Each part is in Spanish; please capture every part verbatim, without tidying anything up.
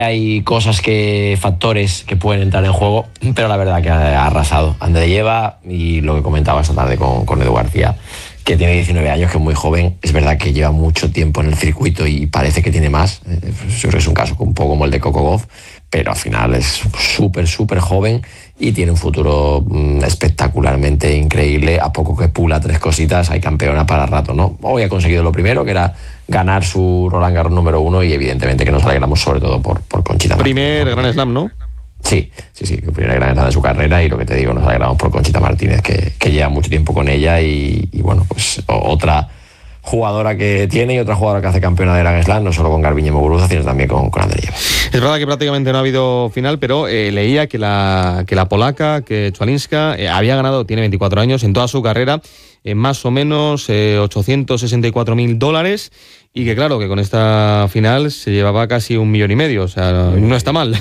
Hay cosas que, factores que pueden entrar en juego, pero la verdad que ha arrasado. Andreyeva, y lo que comentaba esta tarde con, con Edu García, que tiene diecinueve años, que es muy joven. Es verdad que lleva mucho tiempo en el circuito y parece que tiene más. Yo creo que es un caso un poco como el de Coco Gauff, pero al final es súper, súper joven y tiene un futuro mmm, espectacularmente increíble. A poco que pula tres cositas, hay campeona para rato, ¿no? Hoy ha conseguido lo primero, que era ganar su Roland Garros número uno, y evidentemente que nos alegramos sobre todo por, por Conchita Martínez. Primer Grand Slam, ¿no? Sí, sí, sí, el primer Grand Slam de su carrera, y lo que te digo, nos alegramos por Conchita Martínez, que, que lleva mucho tiempo con ella, y, y bueno, pues otra jugadora que tiene y otra jugadora que hace campeona de Grand Slam, no solo con Garbiñe Muguruza, sino también con, con Andreyeva. Es verdad que prácticamente no ha habido final, pero eh, leía que la, que la polaca, que Chwalinska, eh, había ganado, tiene veinticuatro años, en toda su carrera, eh, más o menos eh, ochocientos sesenta y cuatro mil dólares, y que claro, que con esta final se llevaba casi un millón y medio, o sea, no, no está mal.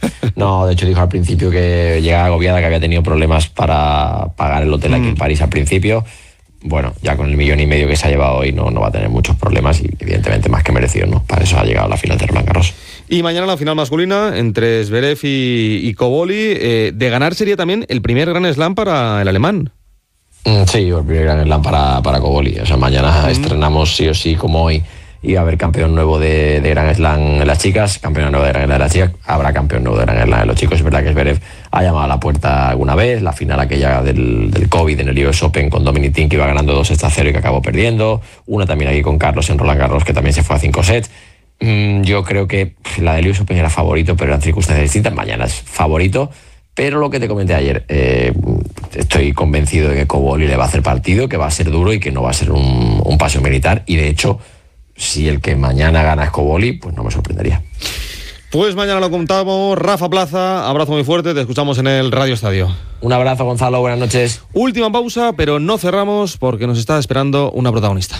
No, de hecho dijo al principio que llegaba agobiada, que había tenido problemas para pagar el hotel aquí mm. en París al principio. Bueno, ya con el millón y medio que se ha llevado hoy no, no va a tener muchos problemas, y evidentemente más que merecido, ¿no? Para eso ha llegado a la final de Roland Garros. Y mañana la final masculina entre Zverev y, y Cobolli. Eh, de ganar sería también el primer Grand Slam para el alemán. Mm, sí, el primer Grand Slam para, para Cobolli. O sea, mañana mm. estrenamos sí o sí, como hoy, y va a haber campeón nuevo de, de Grand Slam en las chicas, campeón nuevo de Grand Slam en las chicas, habrá campeón nuevo de Grand Slam en los chicos. Es verdad que Zverev ha llamado a la puerta alguna vez, la final aquella del, del COVID en el U S Open con Dominic Thiem, que iba ganando dos sets a cero y que acabó perdiendo, una también aquí con Carlos en Roland Garros, que también se fue a cinco sets. Mm, yo creo que la del U S Open era favorito, pero eran circunstancias distintas. Mañana es favorito, pero lo que te comenté ayer, eh, estoy convencido de que Cobolli le va a hacer partido, que va a ser duro y que no va a ser un, un paseo militar, y de hecho, si el que mañana gana es Cobolli, pues no me sorprendería. Pues mañana lo contamos. Rafa Plaza, abrazo muy fuerte, te escuchamos en el Radio Estadio. Un abrazo, Gonzalo, buenas noches. Última pausa, pero no cerramos porque nos está esperando una protagonista.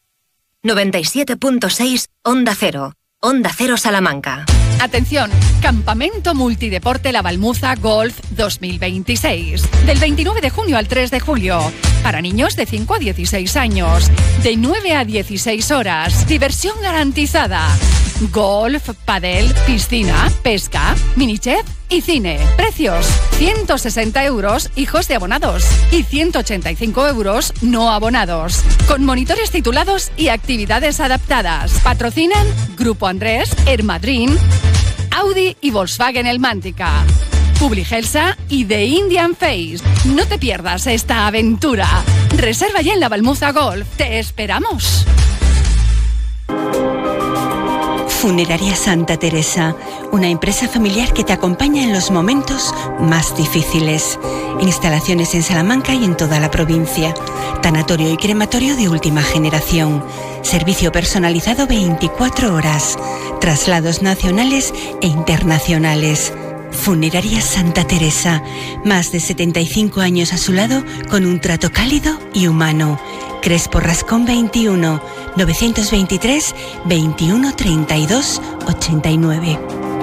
noventa y siete punto seis Onda Cero. Onda Cero Salamanca. Atención, Campamento Multideporte La Balmuza Golf dos mil veintiséis. Del veintinueve de junio al tres de julio. Para niños de cinco a dieciséis años. De nueve a dieciséis horas. Diversión garantizada. Golf, pádel, piscina, pesca, minichef y cine. Precios: ciento sesenta euros hijos de abonados y ciento ochenta y cinco euros no abonados. Con monitores titulados y actividades adaptadas. Patrocinan Grupo Andrés, Ermadrin, Audi y Volkswagen Elmántica, Publigelsa y The Indian Face. No te pierdas esta aventura. Reserva ya en La Balmuza Golf. ¡Te esperamos! Funeraria Santa Teresa, una empresa familiar que te acompaña en los momentos más difíciles. Instalaciones en Salamanca y en toda la provincia. Tanatorio y crematorio de última generación. Servicio personalizado veinticuatro horas. Traslados nacionales e internacionales. Funeraria Santa Teresa, más de setenta y cinco años a su lado con un trato cálido y humano. Crespo Rascón veintiuno, novecientos veintitrés, veintiuno treinta y dos, ochenta y nueve.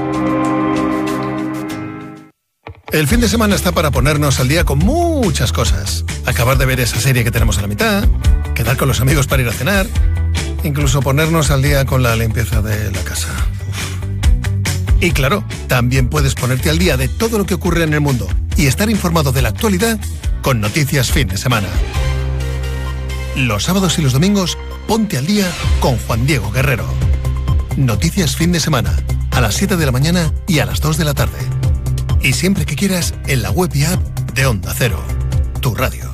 El fin de semana está para ponernos al día con muchas cosas. Acabar de ver esa serie que tenemos a la mitad, quedar con los amigos para ir a cenar, incluso ponernos al día con la limpieza de la casa. Uf. Y claro, también puedes ponerte al día de todo lo que ocurre en el mundo y estar informado de la actualidad con Noticias Fin de Semana. Los sábados y los domingos, ponte al día con Juan Diego Guerrero. Noticias Fin de Semana, a las siete de la mañana y a las dos de la tarde. Y siempre que quieras, en la web y app de Onda Cero, tu radio.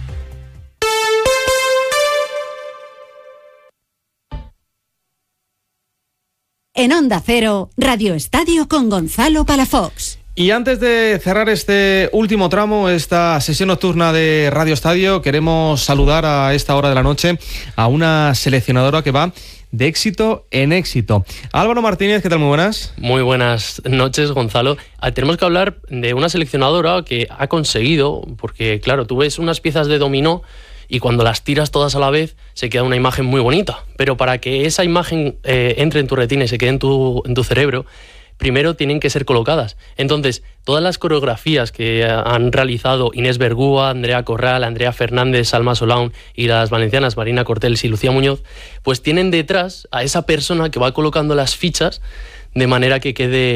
En Onda Cero, Radio Estadio con Gonzalo Palafox. Y antes de cerrar este último tramo, esta sesión nocturna de Radio Estadio, queremos saludar a esta hora de la noche a una seleccionadora que va de éxito en éxito. Álvaro Martínez, ¿qué tal? Muy buenas. Muy buenas noches, Gonzalo. Ah, tenemos que hablar de una seleccionadora que ha conseguido, porque claro, tú ves unas piezas de dominó y cuando las tiras todas a la vez se queda una imagen muy bonita, pero para que esa imagen eh, entre en tu retina y se quede en tu, en tu cerebro, primero tienen que ser colocadas. Entonces, todas las coreografías que han realizado Inés Bergúa, Andrea Corral, Andrea Fernández, Salma Solán y las valencianas Marina Cortels y Lucía Muñoz, pues tienen detrás a esa persona que va colocando las fichas de manera que quede